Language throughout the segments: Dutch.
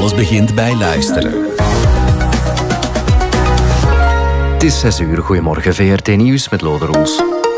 Alles begint bij luisteren. Het is 6 uur. Goedemorgen, VRT Nieuws met Lode Roels.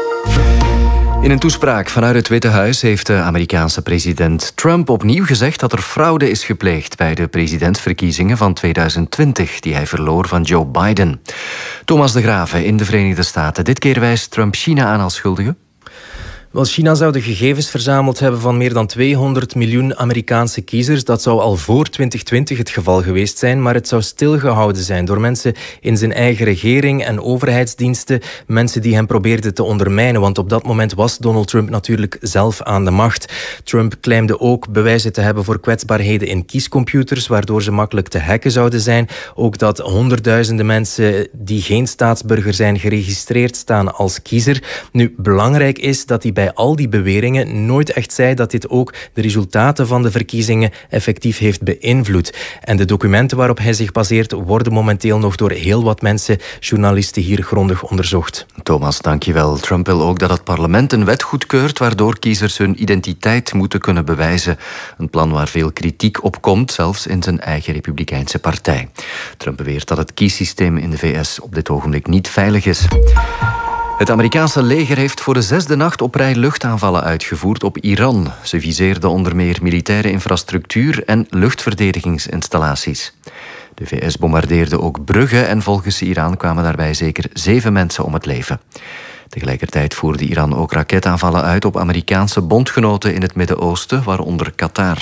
In een toespraak vanuit het Witte Huis heeft de Amerikaanse president Trump opnieuw gezegd dat er fraude is gepleegd bij de presidentsverkiezingen van 2020, die hij verloor van Joe Biden. Thomas de Graeve in de Verenigde Staten. Dit keer wijst Trump China aan als schuldige. Wel, China zou de gegevens verzameld hebben van meer dan 200 miljoen Amerikaanse kiezers. Dat zou al voor 2020 het geval geweest zijn, maar het zou stilgehouden zijn door mensen in zijn eigen regering en overheidsdiensten, mensen die hem probeerden te ondermijnen, want op dat moment was Donald Trump natuurlijk zelf aan de macht. Trump claimde ook bewijzen te hebben voor kwetsbaarheden in kiescomputers, waardoor ze makkelijk te hacken zouden zijn. Ook dat honderdduizenden mensen die geen staatsburger zijn geregistreerd staan als kiezer. Nu, belangrijk is dat hij bij al die beweringen nooit echt zei dat dit ook de resultaten van de verkiezingen effectief heeft beïnvloed. En de documenten waarop hij zich baseert worden momenteel nog door heel wat mensen, journalisten, hier grondig onderzocht. Thomas, dankjewel. Trump wil ook dat het parlement een wet goedkeurt waardoor kiezers hun identiteit moeten kunnen bewijzen. Een plan waar veel kritiek op komt, zelfs in zijn eigen Republikeinse partij. Trump beweert dat het kiessysteem in de VS op dit ogenblik niet veilig is. Het Amerikaanse leger heeft voor de 6e nacht op rij luchtaanvallen uitgevoerd op Iran. Ze viseerden onder meer militaire infrastructuur en luchtverdedigingsinstallaties. De VS bombardeerde ook bruggen en volgens Iran kwamen daarbij zeker 7 mensen om het leven. Tegelijkertijd voerde Iran ook raketaanvallen uit op Amerikaanse bondgenoten in het Midden-Oosten, waaronder Qatar.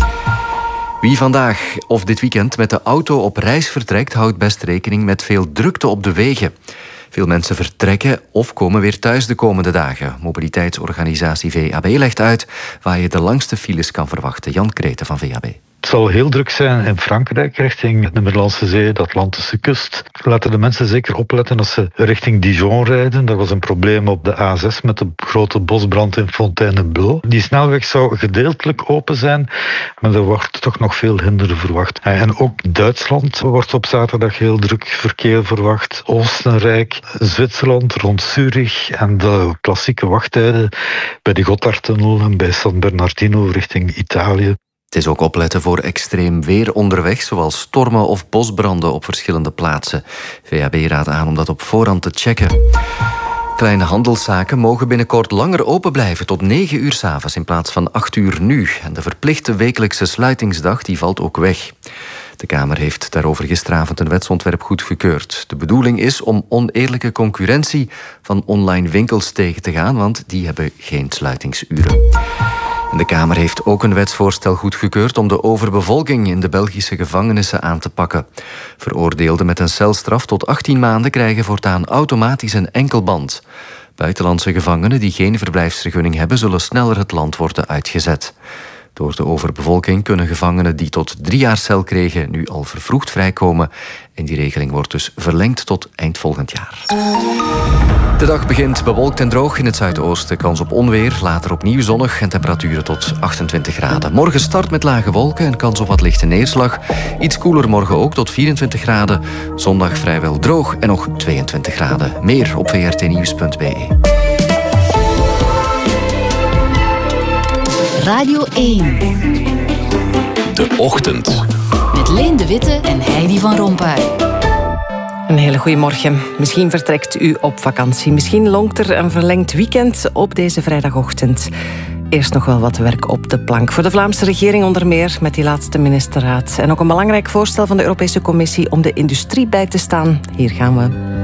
Wie vandaag of dit weekend met de auto op reis vertrekt, houdt best rekening met veel drukte op de wegen. Veel mensen vertrekken of komen weer thuis de komende dagen. Mobiliteitsorganisatie VAB legt uit waar je de langste files kan verwachten. Jan Kreten van VAB. Het zal heel druk zijn in Frankrijk, richting de Middellandse Zee, de Atlantische kust. Laten de mensen zeker opletten als ze richting Dijon rijden. Dat was een probleem op de A6 met de grote bosbrand in Fontainebleau. Die snelweg zou gedeeltelijk open zijn, maar er wordt toch nog veel hinder verwacht. En ook Duitsland wordt op zaterdag heel druk verkeer verwacht. Oostenrijk, Zwitserland, rond Zurich en de klassieke wachttijden bij de Gotthardtunnel en bij San Bernardino richting Italië. Het is ook opletten voor extreem weer onderweg, zoals stormen of bosbranden op verschillende plaatsen. VAB raadt aan om dat op voorhand te checken. Kleine handelszaken mogen binnenkort langer open blijven, tot 9 uur 's avonds in plaats van 8 uur nu. En de verplichte wekelijkse sluitingsdag die valt ook weg. De Kamer heeft daarover gisteravond een wetsontwerp goedgekeurd. De bedoeling is om oneerlijke concurrentie van online winkels tegen te gaan, want die hebben geen sluitingsuren. De Kamer heeft ook een wetsvoorstel goedgekeurd om de overbevolking in de Belgische gevangenissen aan te pakken. Veroordeelden met een celstraf tot 18 maanden krijgen voortaan automatisch een enkelband. Buitenlandse gevangenen die geen verblijfsvergunning hebben, zullen sneller het land worden uitgezet. Door de overbevolking kunnen gevangenen die tot 3 jaar cel kregen nu al vervroegd vrijkomen. En die regeling wordt dus verlengd tot eind volgend jaar. De dag begint bewolkt en droog in het zuidoosten. Kans op onweer, later opnieuw zonnig en temperaturen tot 28 graden. Morgen start met lage wolken en kans op wat lichte neerslag. Iets koeler morgen ook tot 24 graden. Zondag vrijwel droog en nog 22 graden. Meer op vrtnieuws.be. Radio 1. De Ochtend. Met Leen de Witte en Heidi van Rompuy. Een hele goede morgen. Misschien vertrekt u op vakantie. Misschien longt er een verlengd weekend op deze vrijdagochtend. Eerst nog wel wat werk op de plank. Voor de Vlaamse regering onder meer met die laatste ministerraad. En ook een belangrijk voorstel van de Europese Commissie om de industrie bij te staan. Hier gaan we.